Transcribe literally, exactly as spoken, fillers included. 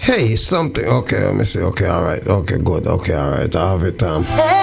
Hey, something. Okay, let me see. Okay, all right. Okay, good. Okay, all right. I have it. Um.